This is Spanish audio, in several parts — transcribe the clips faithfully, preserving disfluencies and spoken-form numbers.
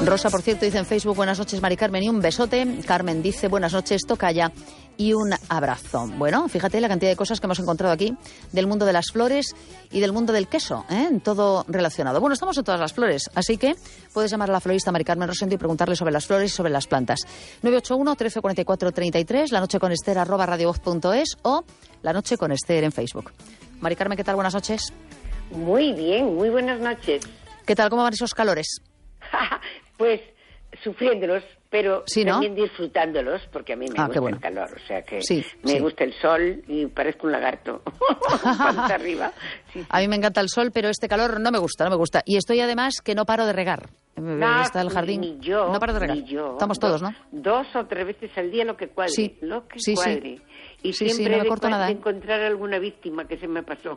Rosa, por cierto, dice en Facebook, buenas noches, Mari Carmen, y un besote. Carmen dice, buenas noches, tocaya, y un abrazo. Bueno, fíjate la cantidad de cosas que hemos encontrado aquí del mundo de las flores y del mundo del queso, ¿eh? Todo relacionado. Bueno, estamos en todas las flores, así que puedes llamar a la florista Mari Carmen Rosendo y preguntarle sobre las flores y sobre las plantas. nueve ocho uno, trece cuarenta y cuatro, treinta y tres, la noche con Esther, arroba radiovoz punto es o la noche con Esther en Facebook. Mari Carmen, ¿qué tal? Buenas noches. Muy bien, muy buenas noches. ¿Qué tal? ¿Cómo van esos calores? Pues sufriéndolos, pero sí, ¿no? también disfrutándolos, porque a mí me ah, gusta bueno. el calor, o sea que sí, me sí. gusta el sol y parezco un lagarto. Panza arriba. Sí, sí. A mí me encanta el sol, pero este calor no me gusta, no me gusta. Y estoy además que no paro de regar. No, está el jardín. Ni yo, no paro de regar. Ni yo. Estamos dos, todos, ¿no? Dos o tres veces al día lo que cuadre. Sí. Lo que sí, cuadre. Sí. Y sí, siempre sí, no me de, corto nada, de ¿eh? encontrar alguna víctima que se me pasó.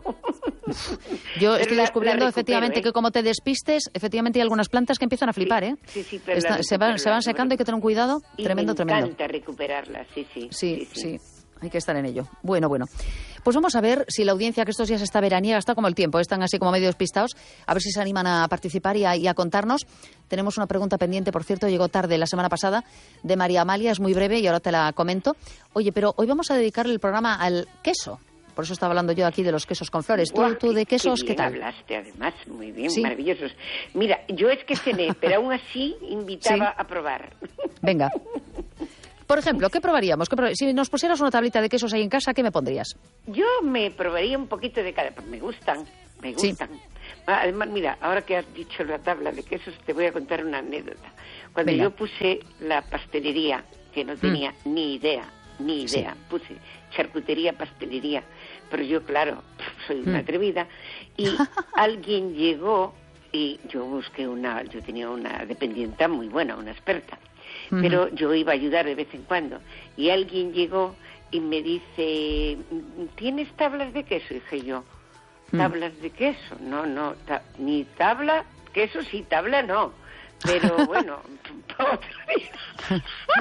Yo pero estoy la, descubriendo la recupero, efectivamente ¿eh? que como te despistes, efectivamente hay algunas plantas que empiezan a flipar, sí, ¿eh? Sí, sí, pero Está, se, van, se van secando, hay que tener un cuidado y tremendo, me tremendo. Me encanta recuperarlas, sí, sí. Sí, sí, sí. sí. Hay que estar en ello. Bueno, bueno. Pues vamos a ver si la audiencia, que estos días está veraniega, está como el tiempo, están así como medio despistados, a ver si se animan a participar y a, y a contarnos. Tenemos una pregunta pendiente, por cierto, llegó tarde la semana pasada, de María Amalia, es muy breve y ahora te la comento. Oye, pero hoy vamos a dedicarle el programa al queso. Por eso estaba hablando yo aquí de los quesos con flores. ¿Tú, Guau, tú de qué, quesos qué, qué bien tal? Hablaste, además, muy bien, ¿Sí? Maravillosos. Mira, yo es que cené, pero aún así invitaba ¿Sí? a probar. Venga. Por ejemplo, ¿qué probaríamos? ¿Qué probaríamos? Si nos pusieras una tablita de quesos ahí en casa, ¿qué me pondrías? Yo me probaría un poquito de cada, pues me gustan, me gustan. Sí. Además, mira, ahora que has dicho la tabla de quesos, te voy a contar una anécdota. Cuando Venga. yo puse la pastelería, que no tenía mm. ni idea, ni idea, sí. puse charcutería, pastelería, pero yo, claro, soy una mm. atrevida, y alguien llegó y yo busqué una, yo tenía una dependienta muy buena, una experta, uh-huh. pero yo iba a ayudar de vez en cuando, y alguien llegó y me dice, ¿tienes tablas de queso? Y dije yo, ¿tablas de queso? No, no, ta- ni tabla, queso sí, tabla no, pero bueno, otro día.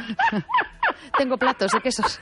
Tengo platos de quesos.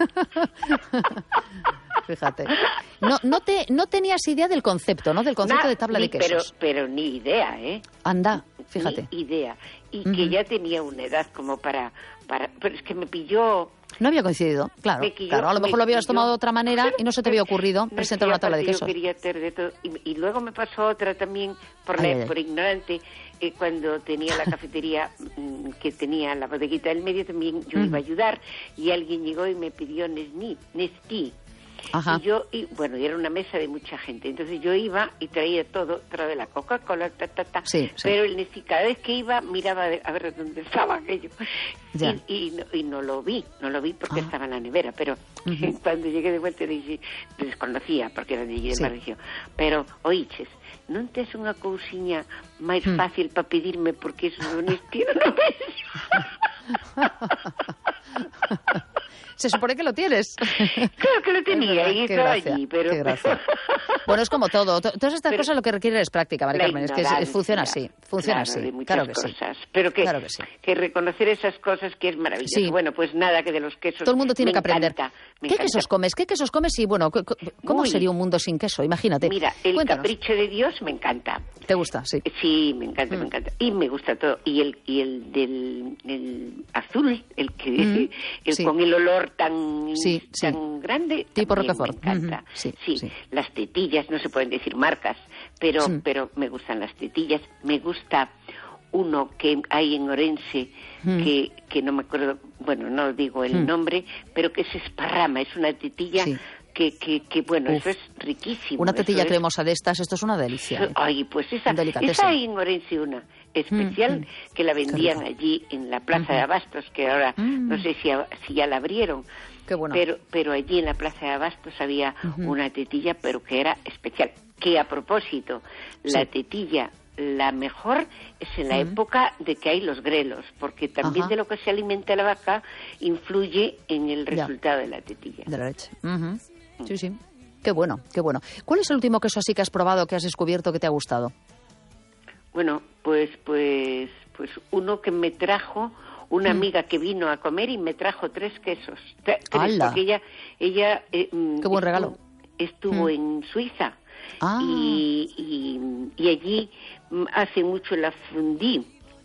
Fíjate. No, no, te, no tenías idea del concepto, ¿no? Del concepto nah, de tabla ni, de quesos. Pero, pero ni idea, ¿eh? Anda, fíjate. Ni idea. Y uh-huh. que ya tenía una edad como para, para... Pero es que me pilló... No había coincidido, claro. Quilló, claro. A lo mejor lo hubieras quilló. tomado de otra manera y no se te había ocurrido no presentar una tabla de quesos. Yo quería hacer de todo. Y, y luego me pasó otra también, por, ay, la, ay, ay. por ignorante, eh, cuando tenía la cafetería que tenía la bodeguita del medio, también yo uh-huh. iba a ayudar, y alguien llegó y me pidió Nesní, Nestí. Ajá. Y yo, y, bueno, y era una mesa de mucha gente, entonces yo iba y traía todo, traía la Coca-Cola, ta, ta, ta, sí, sí. pero el Nestí, cada vez que iba, miraba de, a ver dónde estaba aquello, y, y, no, y no lo vi, no lo vi porque ah. estaba en la nevera, pero uh-huh. cuando llegué de vuelta le dije, desconocía, porque era de allí del sí. barrio, pero, oíches, non tes unha cousiña máis hmm. fácil para pedirme porque eso non estilo no ves. Se supone que lo tienes. Claro que lo tenía y estaba allí, pero... Qué gracia. Bueno, es como todo. Todas estas pero cosas lo que requieren es práctica, Mari Carmen. Es que es, funciona así. Funciona claro, así. De Claro que cosas. sí. Pero que, claro que, sí. que reconocer esas cosas que es maravilloso. Sí. Bueno, pues nada, que de los quesos... Todo el mundo tiene que aprender. Encanta, ¿Qué encanta. quesos comes? ¿Qué quesos comes? Y bueno, ¿cómo Uy. sería un mundo sin queso? Imagínate. Mira, el Cuéntanos. capricho de Dios me encanta. ¿Te gusta? Sí. Sí, me encanta, mm. me encanta. Y me gusta todo. Y el y el del el azul, el que mm. el sí. con el olor tan, sí, tan sí. grande, tipo también Roquefort. me encanta. Mm-hmm. Sí, sí, sí. Las tetillas, no se pueden decir marcas, pero mm. pero me gustan las tetillas. Me gusta uno que hay en Orense, mm. que, que no me acuerdo, bueno, no digo el mm. nombre, pero que es esparrama, es una tetilla... Sí. Que, que, que, bueno, Uf. eso es riquísimo. Una tetilla es... cremosa de estas, esto es una delicia. ¿eh? Ay, pues esa, esa hay en Orense una especial mm, que la vendían allí en la Plaza mm-hmm. de Abastos, que ahora mm. no sé si, si ya la abrieron. Qué bueno. Pero, pero allí en la Plaza de Abastos había mm-hmm. una tetilla, pero que era especial. Que a propósito, sí. la tetilla, la mejor es en la mm. época de que hay los grelos, porque también Ajá. de lo que se alimenta la vaca influye en el resultado ya. de la tetilla. De la leche. Uh-huh. Sí, sí. Qué bueno, qué bueno. ¿Cuál es el último queso así que has probado, que has descubierto, que te ha gustado? Bueno, pues, pues, pues uno que me trajo una mm. amiga que vino a comer y me trajo tres quesos. Tres, porque ella, ella. Eh, qué buen estuvo, regalo. Estuvo mm. en Suiza ah. y, y, y allí hace mucho la fundí.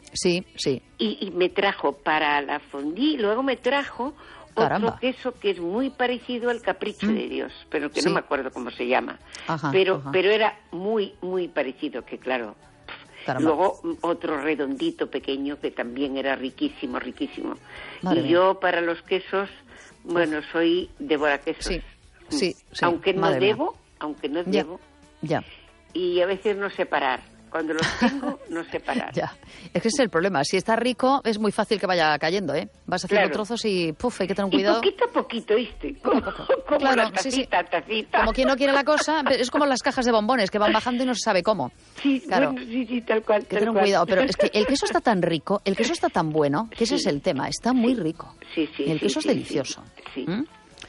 Sí, sí. Y, y me trajo para la fondue, luego me trajo Caramba. otro queso que es muy parecido al Capricho mm. de Dios, pero que sí. no me acuerdo cómo se llama. Ajá, pero, ajá. pero era muy, muy parecido, que claro. Caramba. Luego otro redondito pequeño que también era riquísimo, riquísimo. Madre y mía. yo para los quesos, bueno, soy devora quesos. Sí, sí, sí. Aunque no Madre debo, mía. aunque no ya. debo. Ya. Y a veces no sé parar. Cuando los tengo, no sé parar. Ya. Es que ese es el problema. Si está rico, es muy fácil que vaya cayendo, ¿eh? Vas haciendo claro. trozos y, puf, hay que tener cuidado. Y poquito a poquito, ¿viste? Como, como claro, la tacita, sí, sí. tacita. Como quien no quiere la cosa, es como las cajas de bombones que van bajando y no se sabe cómo. Sí, claro. bueno, sí, sí, tal cual. Hay que tal tener cual. cuidado, pero es que el queso está tan rico, el queso está tan bueno, que ese sí. es el tema, está muy rico. Sí, sí, y el sí, queso sí, es delicioso. Sí. sí. ¿Mm?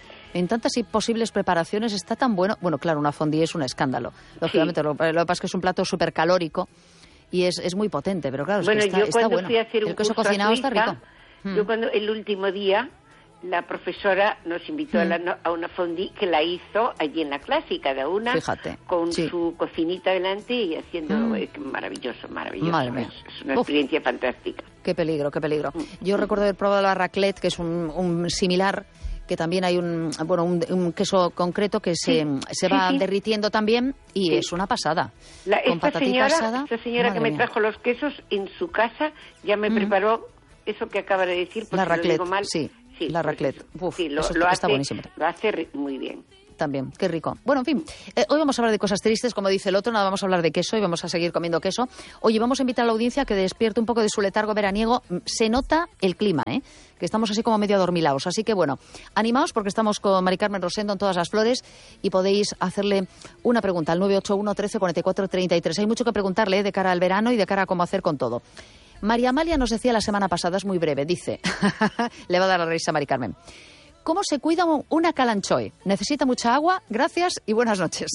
En tantas y posibles preparaciones está tan bueno. Bueno, claro, una fondue es un escándalo. Lógicamente, sí. lo, lo que pasa es que es un plato súper calórico y es, es muy potente, pero claro, es bueno, que está, yo está cuando bueno. fui a hacer un el queso curso cocinado a Suiza, está rico. Yo mm. cuando el último día la profesora nos invitó mm. a, la, a una fondue que la hizo allí en la clase, cada una Fíjate, con sí. su cocinita delante y haciendo mm. eh, maravilloso, maravilloso. Madre mía. Es, es una Uf. experiencia fantástica. Qué peligro, qué peligro. Yo mm. recuerdo haber probado la raclette, que es un, un similar, que también hay un bueno un, un queso concreto que se, sí, se va sí, sí. derritiendo también y sí. es una pasada. La, Con esta patatita señora, asada, esta señora que me mía. trajo los quesos en su casa ya me mm. preparó eso que acaba de decir, porque la raclette, lo digo mal. Sí, sí la raclette. Pues Uf, sí, lo, eso lo está, hace, está buenísimo. Lo hace muy bien. También, qué rico. Bueno, en fin, eh, hoy vamos a hablar de cosas tristes, como dice el otro, nada, vamos a hablar de queso y vamos a seguir comiendo queso. Oye, vamos a invitar a la audiencia a que despierte un poco de su letargo veraniego. Se nota el clima, ¿eh? Que estamos así como medio adormilados. Así que, bueno, animaos porque estamos con Mari Carmen Rosendo en Todas las Flores y podéis hacerle una pregunta al nueve ocho uno, trece, cuarenta y cuatro, treinta y tres. Hay mucho que preguntarle, ¿eh? De cara al verano y de cara a cómo hacer con todo. María Amalia nos decía la semana pasada, es muy breve, dice, le va a dar la risa a Mari Carmen. ¿Cómo se cuida una calanchoe? ¿Necesita mucha agua? Gracias y buenas noches.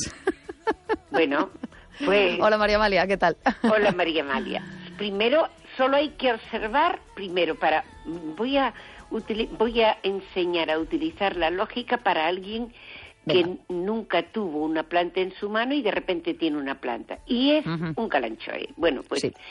Bueno, pues... Hola María Amalia, ¿qué tal? Hola María Amalia. Primero, solo hay que observar, primero, para... Voy a, utili... voy a enseñar a utilizar la lógica para alguien que Venga. nunca tuvo una planta en su mano y de repente tiene una planta. Y es uh-huh. un calanchoe. Bueno, pues sí.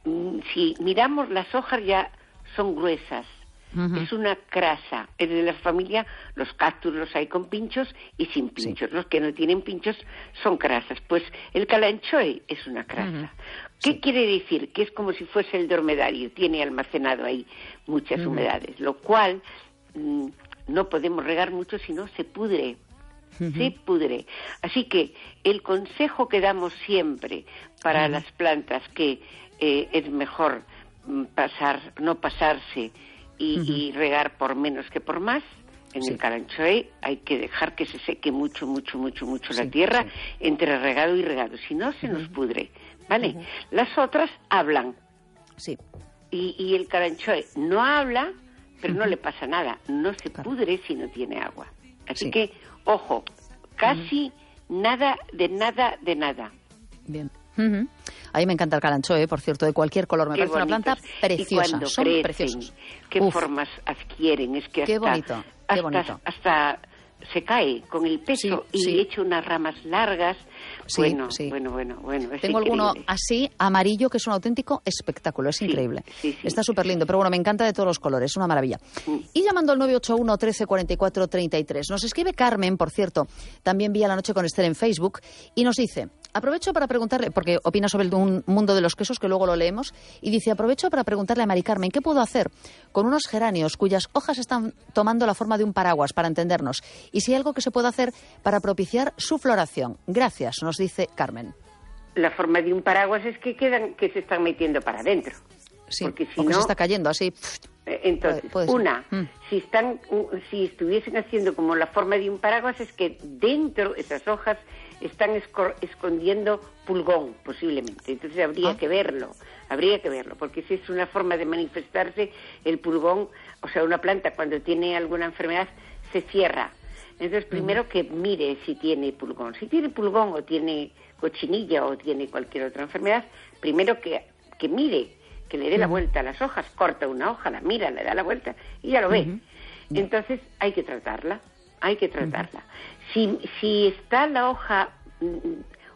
si miramos las hojas ya son gruesas. Uh-huh. Es una crasa. Es de la familia, los cactus los hay con pinchos y sin pinchos. Sí. Los que no tienen pinchos son crasas. Pues el calanchoe es una crasa. Uh-huh. ¿Qué sí. quiere decir? Que es como si fuese el dromedario. Tiene almacenado ahí muchas uh-huh. humedades, lo cual mmm, no podemos regar mucho, sino se pudre. Uh-huh. Se pudre. Así que el consejo que damos siempre para uh-huh. las plantas, que eh, es mejor mm, pasar, no pasarse Y, uh-huh. y regar por menos que por más. En sí. el calanchoe hay que dejar que se seque mucho, mucho, mucho, mucho sí, la tierra sí. entre regado y regado. Si no, se uh-huh. nos pudre, ¿vale? Uh-huh. Las otras hablan. Sí. Y, y el calanchoe no habla, pero uh-huh. no le pasa nada. No se claro. pudre si no tiene agua. Así sí. que, ojo, casi uh-huh. nada, de nada, de nada. Bien. Uh-huh. A mí me encanta el calanchoe, por cierto, de cualquier color. Me qué parece bonitos. Una planta preciosa. Y Son crecen, preciosos. ¿Qué Uf. formas adquieren? Es que hasta, qué bonito, qué hasta, bonito. hasta se cae con el peso sí, y sí. echa unas ramas largas. Sí, bueno, sí. bueno, bueno, bueno. Es Tengo increíble. alguno así, amarillo, que es un auténtico espectáculo. Es sí, increíble. Sí, sí, Está súper lindo. Pero bueno, me encanta de todos los colores. Es una maravilla. Mm. Y llamando al nueve ocho uno, trece, cuarenta y cuatro, treinta y tres. Nos escribe Carmen, por cierto, también vía La Noche con Esther en Facebook, y nos dice... Aprovecho para preguntarle, porque opina sobre el un mundo de los quesos, que luego lo leemos, y dice, aprovecho para preguntarle a Mari Carmen, ¿qué puedo hacer con unos geranios cuyas hojas están tomando la forma de un paraguas, para entendernos? Y si hay algo que se puede hacer para propiciar su floración. Gracias, nos dice Carmen. La forma de un paraguas es que quedan, que se están metiendo para adentro. Sí, porque si porque no, se está cayendo así. Entonces, puede, puede una, mm. si están, si estuviesen haciendo como la forma de un paraguas, es que dentro esas hojas están esco- escondiendo pulgón, posiblemente. Entonces habría ah. que verlo, habría que verlo, porque si es una forma de manifestarse, el pulgón, o sea, una planta cuando tiene alguna enfermedad, se cierra. Entonces, primero uh-huh. que mire si tiene pulgón. Si tiene pulgón o tiene cochinilla o tiene cualquier otra enfermedad, primero que, que mire, que le dé uh-huh. la vuelta a las hojas, corta una hoja, la mira, le da la vuelta y ya lo ve. Uh-huh. Entonces, hay que tratarla, hay que tratarla. Uh-huh. Si, si está la hoja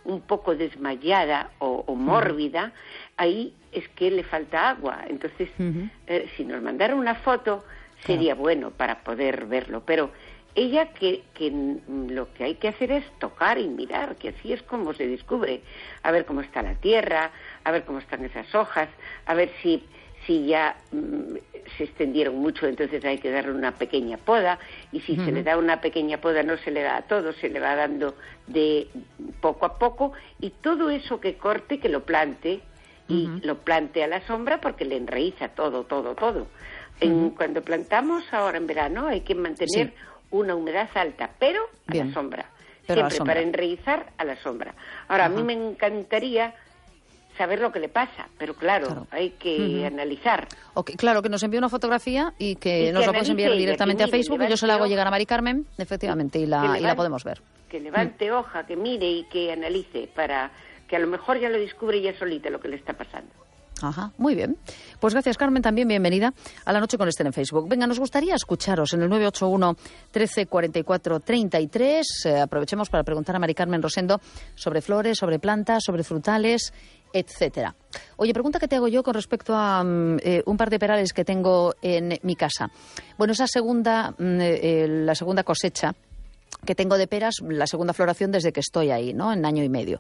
un poco desmayada o, o mórbida, uh-huh. ahí es que le falta agua. Entonces, uh-huh. eh, si nos mandara una foto, sería claro. bueno para poder verlo. Pero ella que, que lo que hay que hacer es tocar y mirar, que así es como se descubre. A ver cómo está la tierra, a ver cómo están esas hojas, a ver si, si ya mmm, se extendieron mucho, entonces hay que darle una pequeña poda, y si uh-huh. se le da una pequeña poda no se le da a todo, se le va dando de poco a poco, y todo eso que corte, que lo plante, y uh-huh. lo plante a la sombra porque le enraíza todo, todo, todo. Uh-huh. En, cuando plantamos ahora en verano hay que mantener sí. una humedad alta, pero a Bien. la sombra. Pero Siempre la sombra. Para enraizar a la sombra. Ahora, uh-huh. a mí me encantaría saber lo que le pasa, pero claro, claro. hay que uh-huh. analizar. Okay, claro, que nos envíe una fotografía y que y nos que la puedes enviar directamente a Facebook, y yo se la hago llegar a Mari Carmen, efectivamente, y la, levante, y la podemos ver. Que levante uh-huh. hoja, que mire y que analice, para que a lo mejor ya lo descubre ya solita lo que le está pasando. Ajá, muy bien. Pues gracias, Carmen, también bienvenida a La Noche con Esther en Facebook. Venga, nos gustaría escucharos en el nueve ocho uno, trece, cuarenta y cuatro, treinta y tres. Eh, aprovechemos para preguntar a Mari Carmen Rosendo sobre flores, sobre plantas, sobre frutales, etcétera. Oye, pregunta que te hago yo con respecto a eh, un par de perales que tengo en mi casa. Bueno, esa segunda, eh, la segunda cosecha que tengo de peras, la segunda floración desde que estoy ahí, ¿no? En año y medio.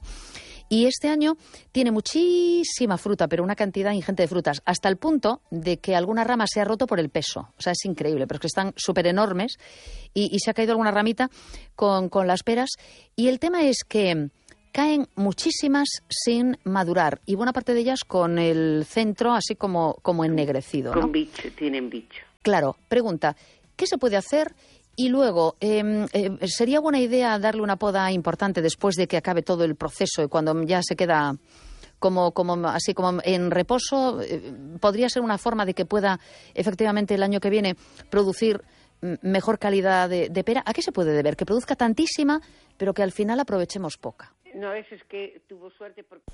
Y este año tiene muchísima fruta, pero una cantidad ingente de frutas, hasta el punto de que alguna rama se ha roto por el peso. O sea, es increíble, pero es que están súper enormes y, y se ha caído alguna ramita con, con las peras. Y el tema es que caen muchísimas sin madurar, y buena parte de ellas con el centro así como, como ennegrecido, ¿no? Con bicho, tienen bicho. Claro, pregunta, ¿qué se puede hacer? Y luego, eh, eh, ¿sería buena idea darle una poda importante después de que acabe todo el proceso y cuando ya se queda como, como así como en reposo? Eh, ¿Podría ser una forma de que pueda efectivamente el año que viene producir mejor calidad de, de pera? ¿A qué se puede deber? Que produzca tantísima, pero que al final aprovechemos poca. No, eso es que tuvo suerte porque...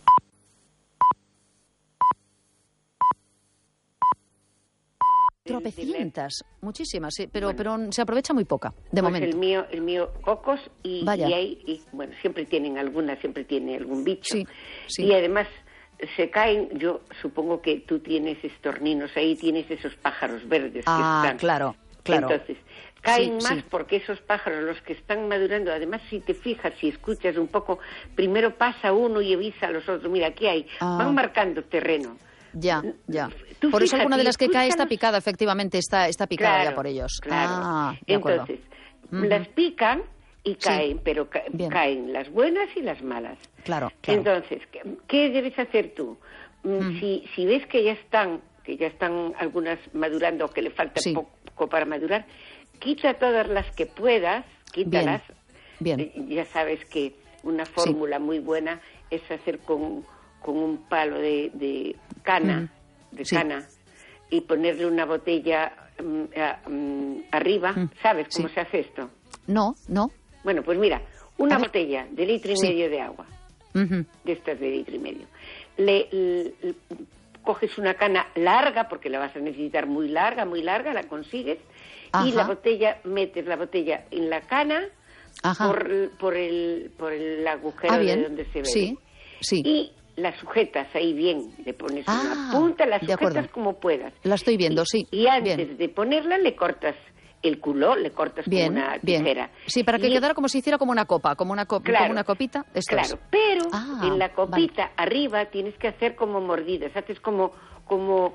Tropecientas, muchísimas, sí, pero, bueno, pero se aprovecha muy poca, de pues momento. El mío, el mío cocos y, y, hay, y bueno, siempre tienen alguna, siempre tiene algún bicho. Sí, sí. Y además se caen, yo supongo que tú tienes estorninos, ahí tienes esos pájaros verdes ah, que están. claro, claro. Entonces, caen sí, más sí. porque esos pájaros, los que están madurando, además si te fijas, si escuchas un poco, primero pasa uno y avisa a los otros, mira, aquí hay, ah. van marcando terreno. Ya, ya. Tú por eso fíjate, alguna de las que cae está los... picada, efectivamente, está, está picada claro, ya por ellos. Claro. Ah, de Entonces, uh-huh. las pican y caen, sí. pero ca- caen las buenas y las malas. Claro, claro. Entonces, ¿qué, qué debes hacer tú? Mm. Si, si ves que ya están, que ya están algunas madurando o que le falta sí. poco para madurar, quita todas las que puedas, quítalas. Bien. Bien. Eh, ya sabes que una fórmula sí. muy buena es hacer con, con un palo de, de cana, mm. de sí. cana, y ponerle una botella um, uh, um, arriba. Mm. ¿Sabes cómo sí. se hace esto? No, no. Bueno, pues mira, una botella de litro y sí. medio de agua, uh-huh. de estas de litro y medio. Le, le, le coges una cana larga, porque la vas a necesitar muy larga, muy larga, la consigues, Ajá. y la botella, metes la botella en la cana por, por, el, por el agujero ah, de donde se ve. Sí, sí. Y la sujetas ahí bien, le pones ah, una punta, la sujetas como puedas. La estoy viendo, y, sí. Y antes bien. de ponerla le cortas el culo, le cortas bien, con una bien. tijera. Sí, para que y... quedara como si hiciera como una copa, como una, co- claro, como una copita. Esto claro, es. pero ah, en la copita vale. arriba tienes que hacer como mordidas, haces como como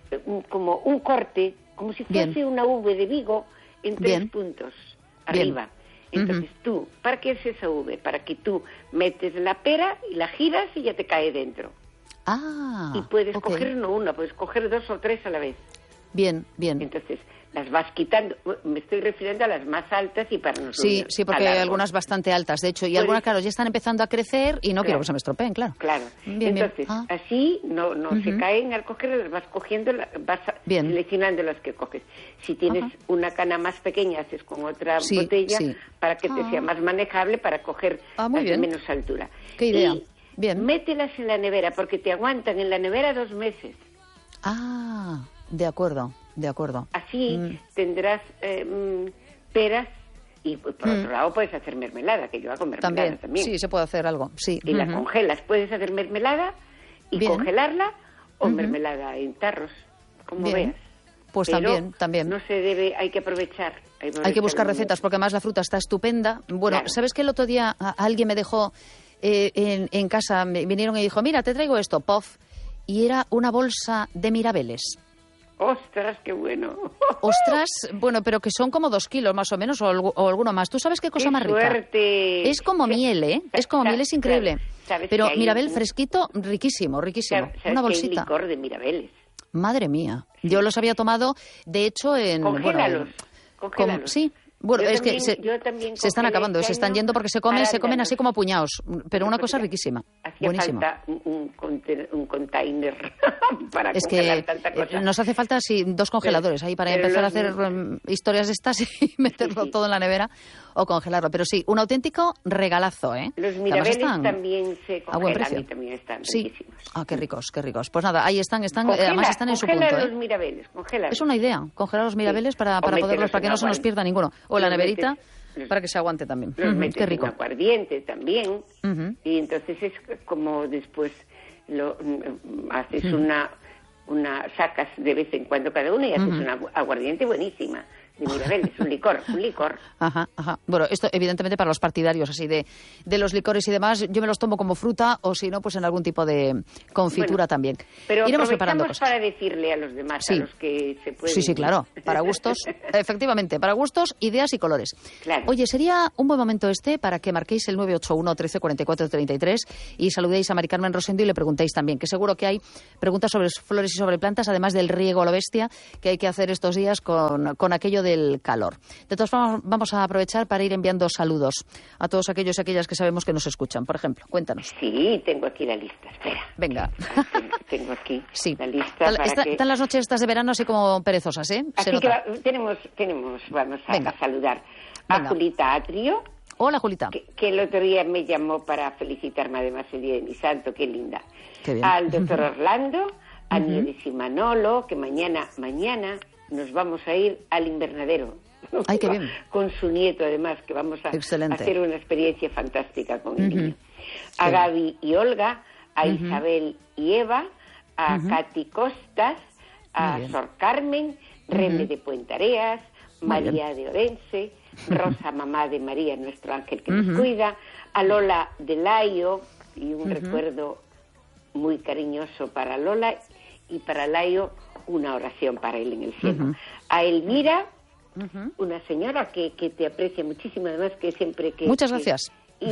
como un corte, como si fuese bien. Una V de Vigo en tres bien. Puntos arriba. Bien. Entonces uh-huh. tú, ¿para qué es esa V? Para que tú metes la pera y la giras y ya te cae dentro. Ah, y puedes okay. coger no una, puedes coger dos o tres a la vez. Bien, bien. Entonces las vas quitando, me estoy refiriendo a las más altas y para nosotros. Sí, sí, porque hay algunas bastante altas, de hecho, y algunas, claro, ya están empezando a crecer y no claro. quiero que se me estropeen, claro. Claro, bien, entonces, bien. Ah. así no, no uh-huh. se caen al cogerlas, vas cogiendo, vas bien. Seleccionando las que coges. Si tienes uh-huh. una cana más pequeña, haces con otra sí, botella sí. para que te ah. sea más manejable, para coger ah, muy las bien. de menos altura. ¿Qué idea? Y bien. mételas en la nevera, porque te aguantan en la nevera dos meses. Ah, de acuerdo. De acuerdo. Así mm. tendrás eh, peras Y por mm. otro lado puedes hacer mermelada, que yo hago mermelada también. también. Sí, se puede hacer algo, sí. Y uh-huh. la congelas. Puedes hacer mermelada y Bien. congelarla o uh-huh. mermelada en tarros, como Bien. veas. Pues Pero también, también. No se debe, hay que aprovechar. Hay, hay que buscar recetas, porque además la fruta está estupenda. Bueno, claro. ¿Sabes que el otro día alguien me dejó eh, en, en casa, me vinieron y dijo, mira, te traigo esto, puff, y era una bolsa de mirabeles. ¡Ostras, qué bueno! Ostras, bueno, pero que son como dos kilos más o menos, o, algo, o alguno más. ¿Tú sabes qué cosa qué más suerte. rica? Es como miel, ¿eh? Es como miel, es increíble. Pero mirabel un... fresquito, riquísimo, riquísimo. ¿Sabes una bolsita. Que hay licor de mirabeles? Madre mía. Sí. Yo los había tomado, de hecho, en... Congélalos. Bueno, congélalos. Con, sí. Bueno, yo es también, que se, se están acabando, se están yendo porque se comen, se comen así como puñados, pero una cosa riquísima, hacía buenísima. Falta un, container, un container para es congelar que tanta cosa. Nos hace falta sí, dos congeladores pero, ahí para empezar a hacer um, historias de estas y meterlo sí, sí. todo en la nevera o congelarlo. Pero sí, un auténtico regalazo, ¿eh? Los mirabeles también se congelan a buen precio. Y también están sí. riquísimos. Ah, qué ricos, qué ricos. Pues nada, ahí están, están Congela, además están en su punto. Congela ¿eh? los mirabeles, congela. Es una idea, congelar los mirabeles sí. para, para poderlos, para que no se nos pierda ninguno. O la neverita. Los, para que se aguante también. Los uh-huh, metes qué rico. en aguardiente también. Uh-huh. Y entonces es como después lo haces uh-huh. una, una sacas de vez en cuando cada una y haces uh-huh. una aguardiente buenísima. De mirabeles, un licor, un licor. Ajá, ajá. Bueno, esto evidentemente para los partidarios así de, de los licores y demás, yo me los tomo como fruta o si no, pues en algún tipo de confitura bueno, también. Pero iremos preparando cosas. Para decirle a los demás, sí. a los que se pueden... Sí, sí, claro, para gustos, efectivamente, para gustos, ideas y colores. Claro. Oye, sería un buen momento este para que marquéis el nueve ocho uno, trece, cuarenta y cuatro, treinta y tres y saludéis a Mari Carmen Rosendo y le preguntéis también, que seguro que hay preguntas sobre flores y sobre plantas, además del riego a lo bestia que hay que hacer estos días con, con aquello del calor. De todas formas, vamos a aprovechar para ir enviando saludos a todos aquellos y aquellas que sabemos que nos escuchan. Por ejemplo, cuéntanos. Sí, tengo aquí la lista, espera. Venga. Tengo, tengo aquí sí. la lista. Tal, para está, que... Están las noches estas de verano así como perezosas, ¿eh? Así Se que nota. va, tenemos, tenemos, vamos a, Venga. a saludar a Venga. Julita Atrio. Hola, Julita. Que, que el otro día me llamó para felicitarme además el día de mi santo, qué linda. Qué bien. Al doctor Orlando, a Uh-huh. Nieves y Manolo, que mañana, mañana nos vamos a ir al invernadero. Ay, qué bien. Con su nieto, además, que vamos a Excelente. hacer una experiencia fantástica con el Uh-huh. niño. A sí. Gaby y Olga, a Uh-huh. Isabel y Eva, a Uh-huh. Katy Costas, a Sor Carmen, Reme Uh-huh. de Puenteareas, María de Orense, Rosa, mamá de María, nuestro ángel que uh-huh. nos cuida, a Lola de Laio, y un uh-huh. recuerdo muy cariñoso para Lola, y para Laio una oración para él en el cielo. Uh-huh. A Elvira, uh-huh. una señora que, que te aprecia muchísimo, además que siempre que... Muchas que, gracias.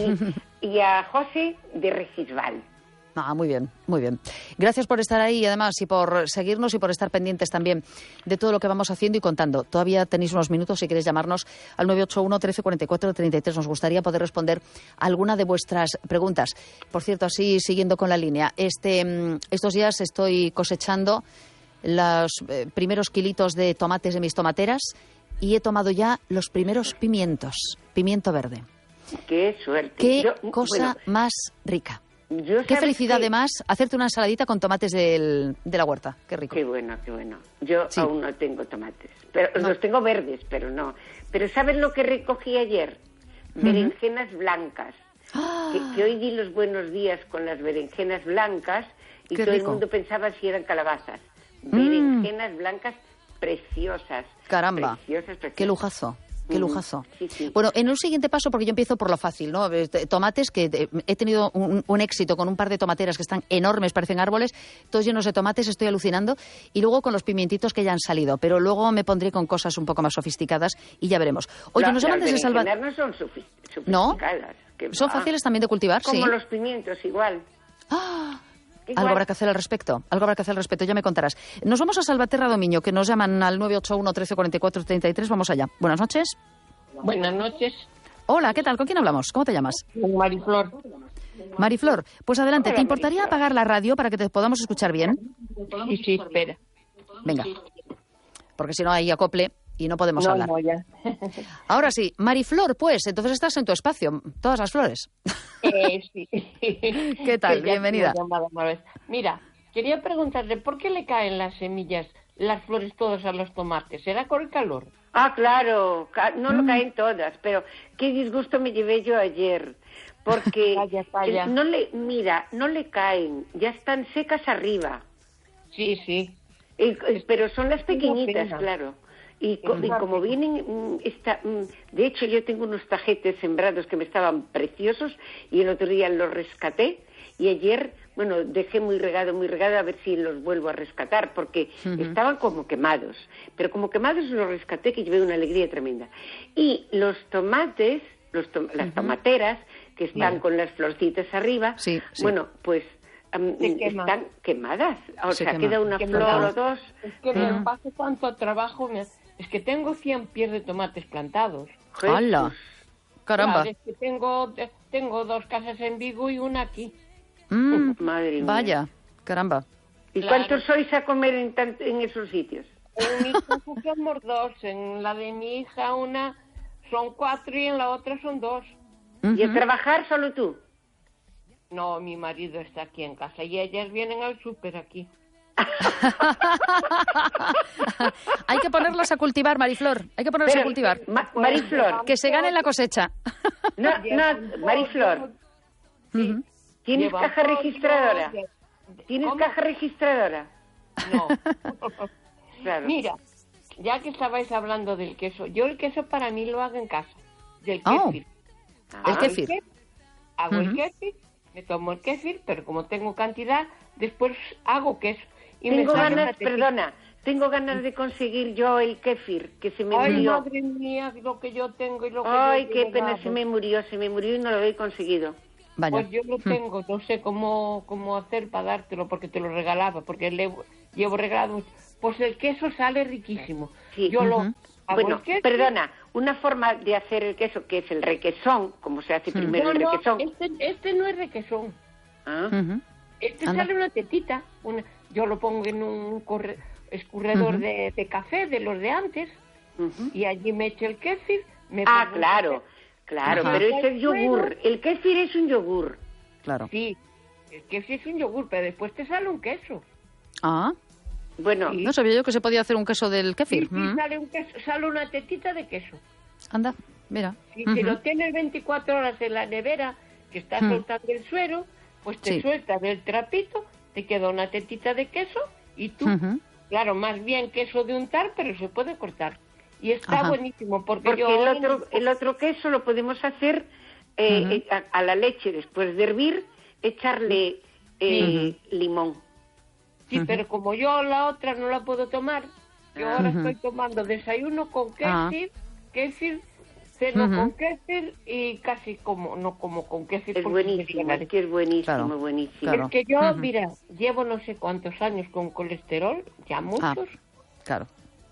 Y, y a José de Regisbal. Ah, muy bien, muy bien. Gracias por estar ahí, además, y por seguirnos y por estar pendientes también de todo lo que vamos haciendo y contando. Todavía tenéis unos minutos si queréis llamarnos al nueve ocho uno, trece, cuarenta y cuatro, treinta y tres. Nos gustaría poder responder a alguna de vuestras preguntas. Por cierto, así siguiendo con la línea, este, estos días estoy cosechando los eh, primeros kilitos de tomates de mis tomateras y he tomado ya los primeros pimientos, pimiento verde. ¡Qué suerte! ¡Qué Yo, cosa bueno, más rica! Yo qué felicidad, que... además, hacerte una ensaladita con tomates del, de la huerta. Qué rico. Qué bueno, qué bueno. Yo sí. aún no tengo tomates. Pero no. Los tengo verdes, pero no. Pero ¿sabes lo que recogí ayer? Uh-huh. Berenjenas blancas. ¡Ah! Que, que hoy di los buenos días con las berenjenas blancas y qué todo rico. El mundo pensaba si eran calabazas. Berenjenas mm. blancas preciosas. Caramba. Preciosas, preciosas. Qué lujazo. Qué lujazo. Sí, sí. Bueno, en un siguiente paso, porque yo empiezo por lo fácil, ¿no? Tomates, que he tenido un, un éxito con un par de tomateras que están enormes, parecen árboles, todos llenos de tomates, estoy alucinando. Y luego con los pimientitos que ya han salido. Pero luego me pondré con cosas un poco más sofisticadas y ya veremos. Oye, la, nos llaman desde Salvador. no son sofisticadas. ¿No? Que ¿Son va. fáciles también de cultivar? Como sí. los pimientos, igual. ¡Ah! Igual. Algo habrá que hacer al respecto, algo habrá que hacer al respecto, ya me contarás. Nos vamos a Salvaterra Domiño, que nos llaman al nueve ocho uno, trece, cuarenta y cuatro, treinta y tres. Vamos allá. Buenas noches. Buenas noches. Hola, ¿qué tal? ¿Con quién hablamos? ¿Cómo te llamas? Mariflor. Mariflor, pues adelante. Hola, ¿Te importaría Mariflor. apagar la radio para que te podamos escuchar bien? Sí, sí, espera. Venga, porque si no hay acople y no podemos no, hablar. No, ya. Ahora sí, Mariflor, pues, entonces estás en tu espacio, todas las flores. Eh, sí. ¿Qué tal? Que ya Bienvenida. te he llamado una vez. Mira, quería preguntarle, ¿por qué le caen las semillas las flores todas a los tomates? ¿Será con el calor? Ah, claro, ca- no lo Mm. caen todas, pero qué disgusto me llevé yo ayer, porque Vaya, vaya. eh, no le, mira, no le caen, ya están secas arriba, Sí, sí. Eh, eh, pero son las Tengo pequeñitas, pena. claro. Y, co- y Tengo como pena. vienen, mm, esta, mm, de hecho yo tengo unos tajetes sembrados que me estaban preciosos y el otro día los rescaté y ayer, bueno, dejé muy regado, muy regado a ver si los vuelvo a rescatar porque Ujú. estaban como quemados, pero como quemados los rescaté que llevé una alegría tremenda. Y los tomates, los tom- las tomateras que están Vale. con las florcitas arriba, Sí, sí. bueno, pues am, Se quema. están quemadas, o Se sea, quema. queda una Se flor quema. o dos. Es que Mm. me pasa tanto trabajo. me- Es que tengo cien pies de tomates plantados. Jesús. ¡Hala! Caramba. Claro, es que tengo, tengo dos casas en Vigo y una aquí. Mm, Madre mía. vaya, caramba. ¿Y Claro. cuántos sois a comer en, tan- en esos sitios? En mi casa somos dos, en la de mi hija una son cuatro y en la otra son dos. ¿Y a Ujú. trabajar solo tú? No, mi marido está aquí en casa y ellas vienen al súper aquí. Hay que ponerlas a cultivar, Mariflor. Hay que ponerlas a Pero, cultivar. Ma- Mariflor, Que se gane la cosecha. no, no, Mariflor, Ujú. ¿tienes Llevan caja pollo, registradora? de- ¿Tienes ¿Cómo? caja registradora? No. Claro. Mira, ya que estabais hablando del queso, yo el queso para mí lo hago en casa, del Oh, kéfir. el Hago kéfir. Hago Ujú. el kéfir, me tomo el kéfir, pero como tengo cantidad, después hago queso. Y me Tengo sale una ganas, tetita. perdona, tengo ganas de conseguir yo el kéfir, que se me Ay, murió. madre mía, lo que yo tengo y lo que Ay, yo qué llevo pena, dado. se me murió, se me murió y no lo he conseguido. Vaya. Pues yo lo tengo, no sé cómo, cómo hacer para dártelo, porque te lo regalaba, porque le llevo regalado mucho. Pues el queso sale riquísimo. Sí. Yo lo Ujú. hago Bueno, el queso. perdona, una forma de hacer el queso, que es el requesón, como se hace primero No, el no, requesón. este, este no es requesón. Ah, Ujú. Este Anda. sale una tetita. Una, yo lo pongo en un corre- escurredor Ujú. de, de café, de los de antes, ujú. y allí me echo el kéfir. Me Ah, pongo un claro, café. claro, Ajá. pero ese es yogur. El kéfir es un yogur. Claro. Sí, el kéfir es un yogur, pero después te sale un queso. Ah, Bueno, Sí. no sabía yo que se podía hacer un queso del Sí, kéfir. sí, Mm. sale, un queso, sale una tetita de queso. Anda, mira. Si, Ujú. si lo tienes veinticuatro horas en la nevera, que está Mm. soltando el suero, pues te Sí. sueltas el trapito, te queda una tetita de queso y tú, Ujú. claro, más bien queso de untar, pero se puede cortar. Y está Ajá. buenísimo, porque, porque yo... el otro, el otro queso lo podemos hacer eh, Ujú. eh, a, a la leche después de hervir, echarle eh, limón. Sí, Ujú. pero como yo la otra no la puedo tomar, yo Ah. ahora Ujú. estoy tomando desayuno con Ah. kéfir, kéfir, ceno Ujú. con kéfir y casi como, no como con kéfir. Es porque buenísimo, me es que es buenísimo, Claro. buenísimo. Claro. Es que yo, Ujú. mira, llevo no sé cuántos años con colesterol, ya muchos, Claro.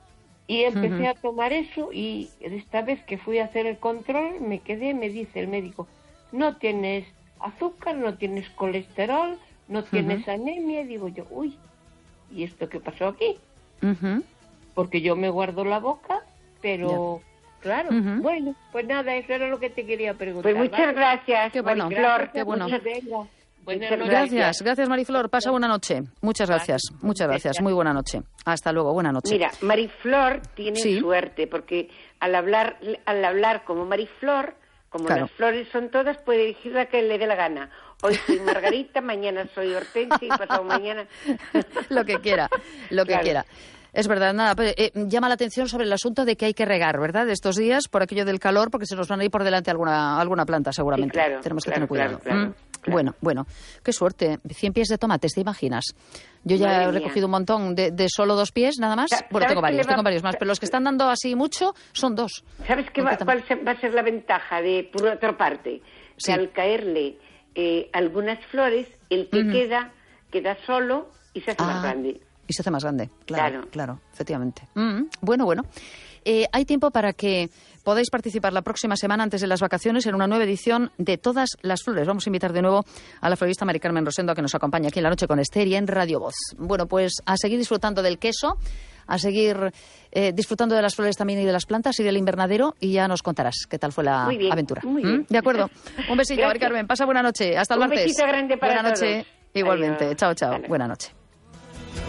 y empecé Ujú. a tomar eso y esta vez que fui a hacer el control me quedé, me dice el médico, no tienes azúcar, no tienes colesterol, no tienes anemia, y digo yo, uy, ¿y esto qué pasó aquí? Ujú. Porque yo me guardo la boca, pero claro, Ujú. bueno, pues nada, eso era lo que te quería preguntar. Pues muchas ¿vale? gracias, Qué bueno, Mariflor. qué bueno. Muchas venga. Buenas Muchas noches. Gracias, gracias Mariflor. Pasa buena noche. Muchas gracias, muchas gracias. Muy buena noche. Hasta luego, buena noche. Mira, Mariflor tiene Sí. suerte porque al hablar al hablar como Mariflor, como Claro. las flores son todas, puede elegir la que le dé la gana. Hoy soy Margarita, mañana soy Hortensia y pasado mañana... Lo que quiera, lo que Claro. quiera. Es verdad, nada, pero, eh, llama la atención sobre el asunto de que hay que regar, ¿verdad? Estos días, por aquello del calor, porque se nos van a ir por delante alguna, alguna planta, seguramente. Sí, claro, Tenemos que claro, tener cuidado. claro, claro, Mm. claro. Bueno, bueno, qué suerte. Cien pies de tomates, ¿te imaginas? Yo ya Madre he mía. recogido un montón de, de solo dos pies, nada más. Sa- Bueno, ¿sabes tengo qué le varios, va- tengo varios más, pero los que están dando así mucho son dos. ¿Sabes qué va, cuál se- va a ser la ventaja de, por otra parte? Sí. Que al caerle eh, algunas flores, el que Ujú. queda, queda solo y se hace más Ah, grande. Y se hace más grande, claro, Claro. claro, efectivamente. Mm, bueno, bueno. Eh, hay tiempo para que podáis participar la próxima semana antes de las vacaciones en una nueva edición de Todas las Flores. Vamos a invitar de nuevo a la florista Mari Carmen Rosendo a que nos acompañe aquí en La Noche con Esther y en Radio Voz. Bueno, pues a seguir disfrutando del queso, a seguir eh, disfrutando de las flores también y de las plantas y del invernadero y ya nos contarás qué tal fue la Muy bien, aventura. muy ¿Mm? bien. De acuerdo. Un besillo, Mari Gracias. Carmen. Pasa buena noche. Hasta el Un martes. besito grande para Buena noche. todos. Igualmente. Adiós. Chao, chao. Hasta luego. Buena noche.